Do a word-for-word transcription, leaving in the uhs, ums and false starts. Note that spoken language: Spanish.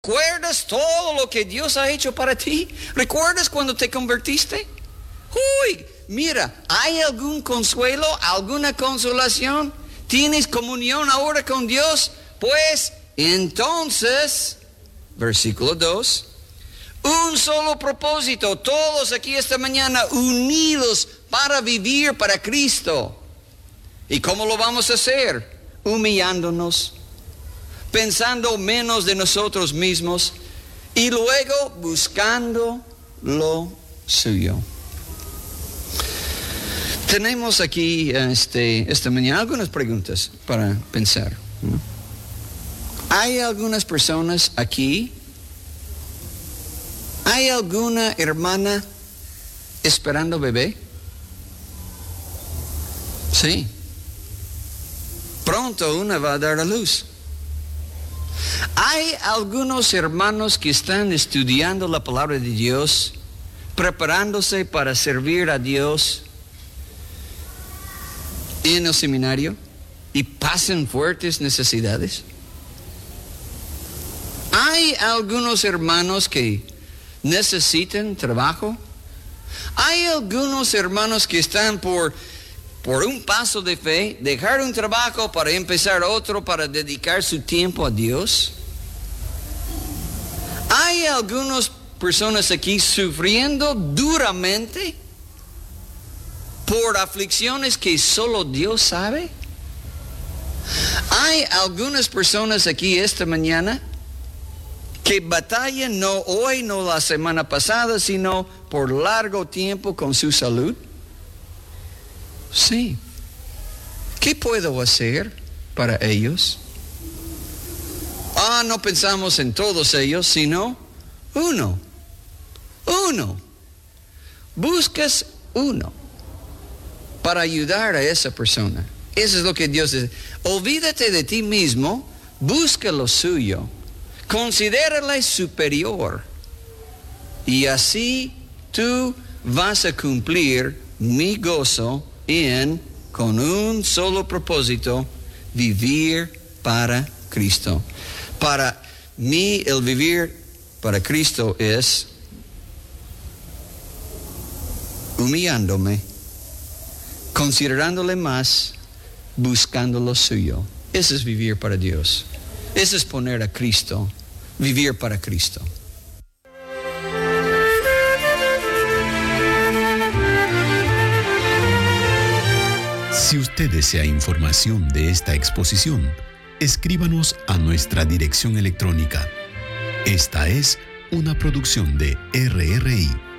¿Recuerdas todo lo que Dios ha hecho para ti? ¿Recuerdas cuando te convertiste? Uy, mira, ¿hay algún consuelo, alguna consolación? ¿Tienes comunión ahora con Dios? Pues entonces, versículo dos, un solo propósito, todos aquí esta mañana unidos para vivir para Cristo. ¿Y cómo lo vamos a hacer? Humillándonos, pensando menos de nosotros mismos y luego buscando lo suyo. Tenemos aquí este, esta mañana algunas preguntas para pensar, ¿no? ¿Hay algunas personas aquí? ¿Hay alguna hermana esperando bebé? Sí. Pronto una va a dar a luz. ¿Hay algunos hermanos que están estudiando la palabra de Dios, preparándose para servir a Dios en el seminario y pasan fuertes necesidades? ¿Hay algunos hermanos que necesitan trabajo? ¿Hay algunos hermanos que están por, por un paso de fe, dejar un trabajo para empezar otro, para dedicar su tiempo a Dios? ¿Hay algunas personas aquí sufriendo duramente por aflicciones que solo Dios sabe? ¿Hay algunas personas aquí esta mañana que batallan no hoy, no la semana pasada, sino por largo tiempo con su salud? Sí. ¿Qué puedo hacer para ellos? Ah, no pensamos en todos ellos, sino uno. Uno. Buscas uno para ayudar a esa persona. Eso es lo que Dios dice. Olvídate de ti mismo, busca lo suyo. Considérale superior. Y así tú vas a cumplir mi gozo en, con un solo propósito, vivir para Cristo. Para mí el vivir para Cristo es humillándome, considerándole más, buscando lo suyo. Eso es vivir para Dios. Eso es poner a Cristo, vivir para Cristo. Si usted desea información de esta exposición, escríbanos a nuestra dirección electrónica. Esta es una producción de R R I.